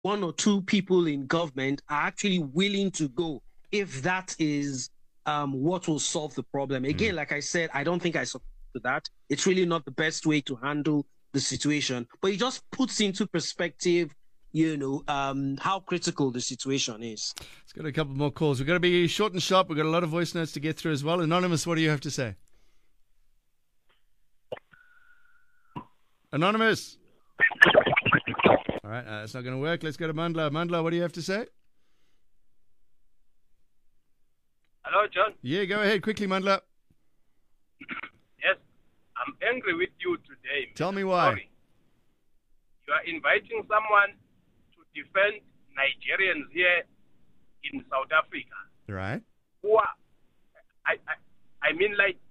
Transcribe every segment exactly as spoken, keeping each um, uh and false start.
one or two people in government are actually willing to go if that is um, what will solve the problem. Mm. Again, like I said, I don't think I support that. It's really not the best way to handle the situation, but it just puts into perspective, you know, um, how critical the situation is. Let's get a couple more calls. We've got to be short and sharp. We've got a lot of voice notes to get through as well. Anonymous, what do you have to say? Anonymous. All right, uh, it's not going to work. Let's go to Mandla. Mandla, what do you have to say? Hello, John. Yeah, go ahead. Quickly, Mandla. Yes, I'm angry with you today. Tell me why. Sorry. You are inviting someone to defend Nigerians here in South Africa. Right. Who are, I, I, I mean, like,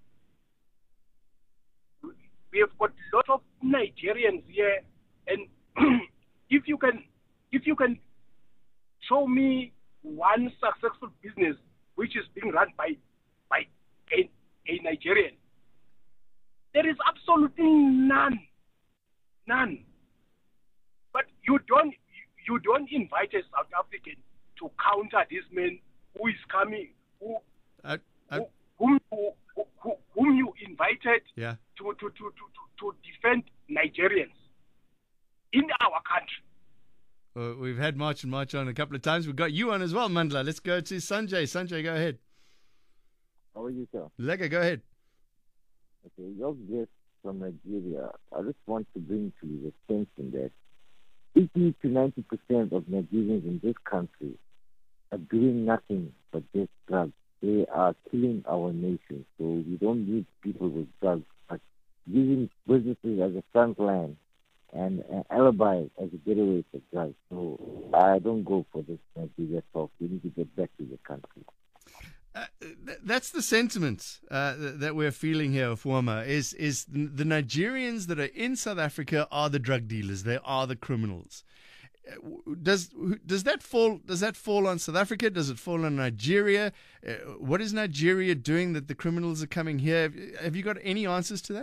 we have got a lot of Nigerians here, and if you can, if you can show me one successful business which is being run by by a, a Nigerian, there is absolutely none, none. But you don't you don't invite a South African to counter this man who is coming, who, I, I, who whom you who, whom you invited yeah. to, to, to, to, to defend Nigerians in our country. Uh, we've had March and March on a couple of times. We've got you on as well, Mandla. Let's go to Sanjay. Sanjay, go ahead. How are you, sir? Lega, go ahead. Okay, your guest from Nigeria, I just want to bring to the attention that eighty to ninety percent of Nigerians in this country are doing nothing but just drugs. They are killing our nation. So we don't need people with drugs, but using businesses as a front line and an alibi as a getaway for drugs. So I don't go for this Nigeria talk. We need to get back to the country. Uh, th- that's the sentiment uh, th- that we're feeling here, Fuama, is is the Nigerians that are in South Africa are the drug dealers. They are the criminals. Does does that fall does that fall on South Africa? Does it fall on Nigeria? Uh, what is Nigeria doing that the criminals are coming here? Have, have you got any answers to that?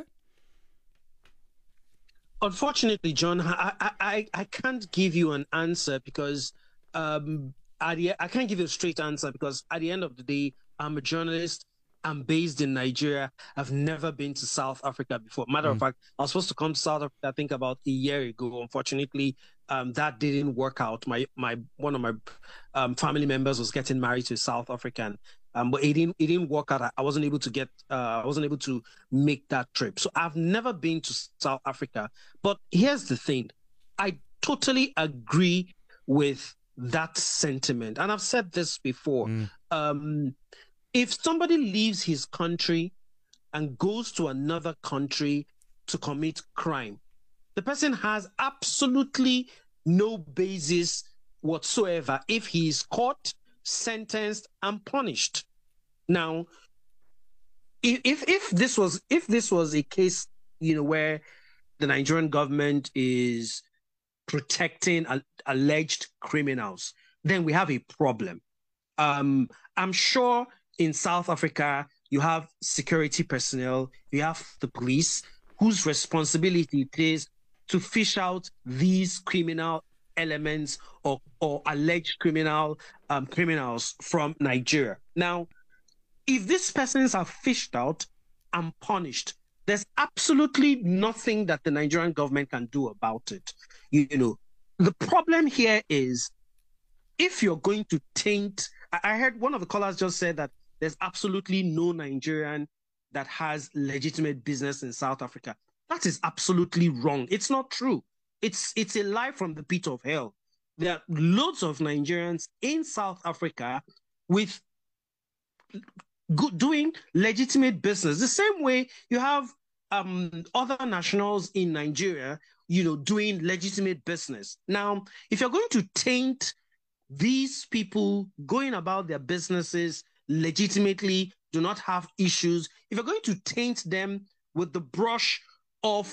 Unfortunately, John, I I, I, I can't give you an answer because um, at the, I can't give you a straight answer because at the end of the day, I'm a journalist. I'm based in Nigeria. I've never been to South Africa before. Matter mm. of fact, I was supposed to come to South Africa, I think about a year ago. Unfortunately, um, that didn't work out. My my one of my um, family members was getting married to a South African, um, but it didn't it didn't work out. I wasn't able to get uh, I wasn't able to make that trip. So I've never been to South Africa. But here's the thing: I totally agree with that sentiment, and I've said this before. Mm. Um, If somebody leaves his country and goes to another country to commit crime, the person has absolutely no basis whatsoever if he is caught, sentenced, and punished. Now, if if this was if this was a case, you know, where the Nigerian government is protecting a, alleged criminals, then we have a problem. Um, I'm sure. In South Africa, you have security personnel, you have the police, whose responsibility it is to fish out these criminal elements or, or alleged criminal um, criminals from Nigeria. Now, if these persons are fished out and punished, there's absolutely nothing that the Nigerian government can do about it. You, you know, the problem here is if you're going to taint, I heard one of the callers just said that there's absolutely no Nigerian that has legitimate business in South Africa. That is absolutely wrong. It's not true. It's it's a lie from the pit of hell. There are loads of Nigerians in South Africa with good, doing legitimate business. The same way you have um, other nationals in Nigeria, you know, doing legitimate business. Now, if you're going to taint these people going about their businesses legitimately, do not have issues, if you're going to taint them with the brush of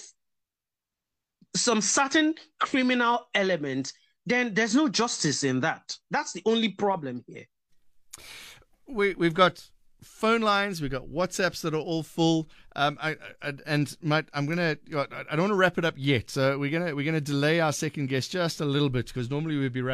some certain criminal element, then there's no justice in that. That's the only problem here. We, we've got phone lines, we've got WhatsApps that are all full. Um, I, I, and my, I'm gonna, I don't want to wrap it up yet, so we're gonna we're gonna delay our second guest just a little bit because normally we'd be wrapping